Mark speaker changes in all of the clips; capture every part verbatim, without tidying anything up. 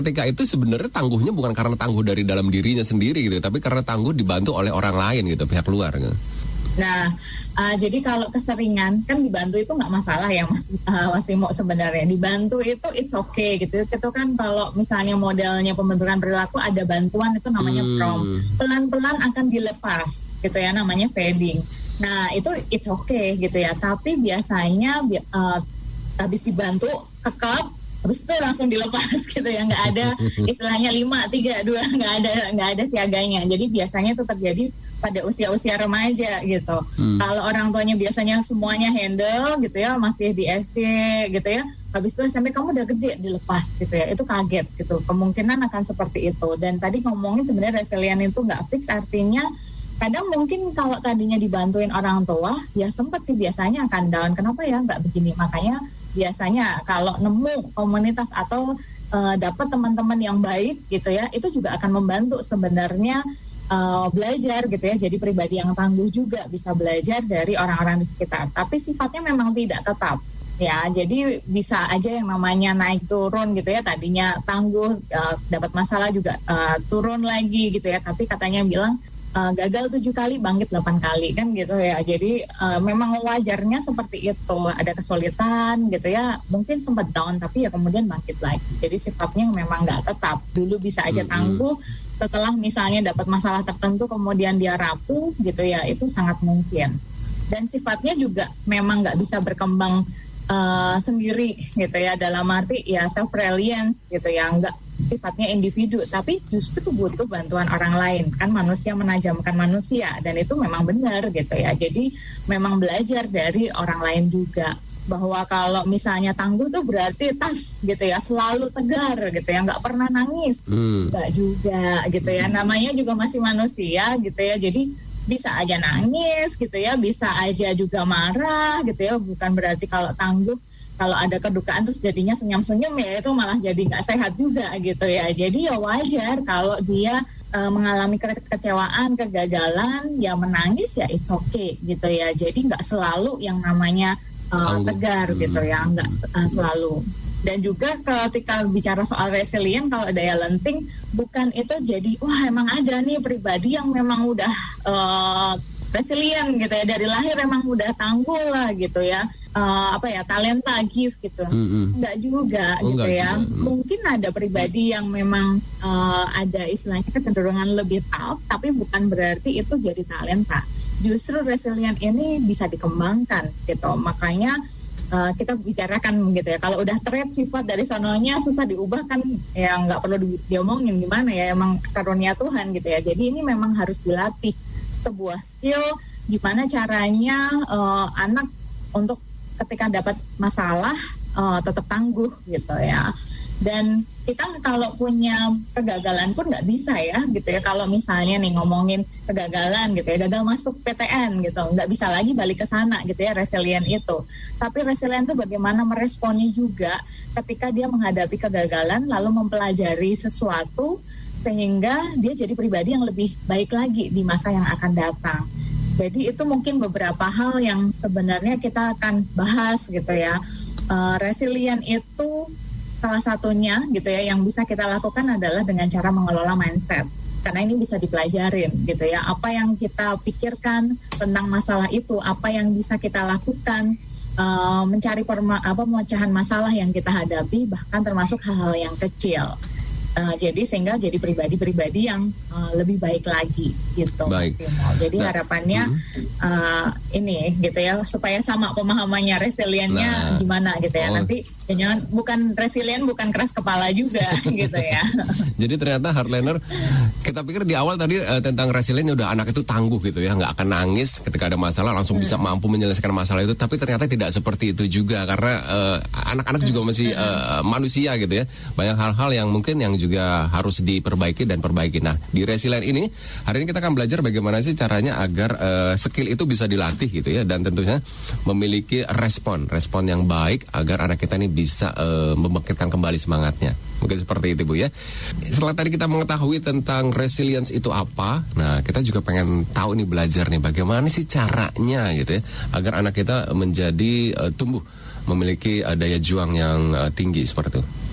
Speaker 1: Ketika itu sebenarnya tangguhnya bukan karena tangguh dari dalam dirinya sendiri gitu, tapi karena tangguh dibantu oleh orang lain gitu, pihak luar gitu.
Speaker 2: Nah, uh, jadi kalau keseringan kan dibantu itu nggak masalah ya Mas, uh, Mas Timo sebenarnya. Dibantu itu it's okay gitu. Itu kan kalau misalnya modelnya pembentukan perilaku ada bantuan itu namanya
Speaker 1: hmm.
Speaker 2: prompt. Pelan-pelan akan dilepas gitu ya, namanya fading. Nah, itu it's okay gitu ya. Tapi biasanya uh, habis dibantu kekep, habis itu langsung dilepas gitu ya, nggak ada istilahnya lima, tiga, dua, nggak ada nggak ada siaganya. Jadi biasanya itu terjadi pada usia-usia remaja gitu. Hmm. Kalau orang tuanya biasanya semuanya handle gitu ya, masih di S D gitu ya, habis itu sampai kamu udah gede dilepas gitu ya, itu kaget gitu. Kemungkinan akan seperti itu. Dan tadi ngomongin sebenarnya resilient itu nggak fix, artinya kadang mungkin kalau tadinya dibantuin orang tua, ya sempat sih biasanya akan down. Kenapa ya nggak begini? Makanya biasanya kalau nemu komunitas atau uh, dapat teman-teman yang baik gitu ya, itu juga akan membantu sebenarnya uh, belajar gitu ya. Jadi pribadi yang tangguh juga bisa belajar dari orang-orang di sekitar. Tapi sifatnya memang tidak tetap ya. Jadi bisa aja yang namanya naik turun gitu ya. Tadinya tangguh, uh, dapat masalah juga uh, turun lagi gitu ya. Tapi katanya bilang Uh, gagal tujuh kali, bangkit delapan kali kan gitu ya. Jadi uh, memang wajarnya seperti itu. Ada kesulitan gitu ya, mungkin sempat down tapi ya kemudian bangkit lagi. Jadi sifatnya memang nggak tetap. Dulu bisa aja tangguh, setelah misalnya dapat masalah tertentu kemudian dia rapuh gitu ya, itu sangat mungkin. Dan sifatnya juga memang nggak bisa berkembang uh, sendiri gitu ya, dalam arti ya self reliance gitu ya, nggak sifatnya individu, tapi justru butuh bantuan orang lain. Kan manusia menajamkan manusia, dan itu memang benar gitu ya. Jadi memang belajar dari orang lain juga. Bahwa kalau misalnya tangguh tuh berarti tough gitu ya, selalu tegar gitu ya, nggak pernah nangis. Hmm. Nggak juga gitu ya, namanya juga masih manusia gitu ya. Jadi bisa aja nangis gitu ya, bisa aja juga marah gitu ya. Bukan berarti kalau tangguh, kalau ada kedukaan terus jadinya senyum-senyum, ya itu malah jadi nggak sehat juga gitu ya. Jadi ya wajar kalau dia uh, mengalami ke- kekecewaan, kegagalan, ya menangis ya it's okay gitu ya. Jadi nggak selalu yang namanya uh, tegar gitu ya, nggak uh, selalu. Dan juga ketika bicara soal resilient, kalau daya lenting, bukan itu jadi wah emang ada nih pribadi yang memang udah uh, resilient gitu ya, dari lahir emang udah tangguh lah gitu ya. Uh, apa ya, talenta gift gitu, mm-hmm. Enggak juga oh, gitu ya. Juga. Mungkin ada pribadi yang memang uh, ada istilahnya kecenderungan lebih tough, tapi bukan berarti itu jadi talenta. Justru resilient ini bisa dikembangkan gitu. Makanya uh, kita bicarakan gitu ya. Kalau udah trait sifat dari sononya susah diubah kan, ya nggak perlu di- diomongin gimana ya. Emang karunia Tuhan gitu ya. Jadi ini memang harus dilatih, sebuah skill gimana caranya uh, anak untuk ketika dapat masalah uh, tetap tangguh gitu ya. Dan kita kalau punya kegagalan pun nggak bisa ya gitu ya. Kalau misalnya nih ngomongin kegagalan gitu ya, gagal masuk P T N gitu, nggak bisa lagi balik ke sana gitu ya, resilient itu. Tapi resilient itu bagaimana meresponnya juga ketika dia menghadapi kegagalan, lalu mempelajari sesuatu sehingga dia jadi pribadi yang lebih baik lagi di masa yang akan datang. Jadi itu mungkin beberapa hal yang sebenarnya kita akan bahas gitu ya. Uh, resilient itu salah satunya gitu ya, yang bisa kita lakukan adalah dengan cara mengelola mindset. Karena ini bisa dipelajarin gitu ya. Apa yang kita pikirkan tentang masalah itu, apa yang bisa kita lakukan, uh, mencari perma- apa pemecahan masalah yang kita hadapi, bahkan termasuk hal-hal yang kecil. Uh, jadi sehingga jadi pribadi-pribadi yang uh, lebih baik lagi gitu.
Speaker 1: Baik.
Speaker 2: Jadi nah, harapannya uh-huh. uh, ini gitu ya, supaya sama pemahamannya resiliennya nah, gimana gitu ya. Oh. Nanti jangan bukan resilient bukan keras kepala juga gitu ya.
Speaker 1: Jadi ternyata hardliner, kita pikir di awal tadi uh, tentang resilient udah anak itu tangguh gitu ya, nggak akan nangis ketika ada masalah, langsung hmm. bisa mampu menyelesaikan masalah itu. Tapi ternyata tidak seperti itu juga, karena uh, anak-anak juga masih uh, manusia gitu ya. Banyak hal-hal yang mungkin yang juga harus diperbaiki dan perbaiki. Nah, di resilient ini hari ini kita akan belajar bagaimana sih caranya agar uh, skill itu bisa dilatih gitu ya, dan tentunya memiliki respon respon yang baik agar anak kita ini bisa uh, membangkitkan kembali semangatnya. Mungkin seperti itu Bu ya. Setelah tadi kita mengetahui tentang resilience itu apa, nah kita juga pengen tahu nih, belajar nih bagaimana sih caranya gitu ya agar anak kita menjadi uh, tumbuh memiliki uh, daya juang yang uh, tinggi seperti itu.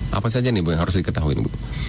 Speaker 1: Apa saja nih Bu yang harus diketahui Bu?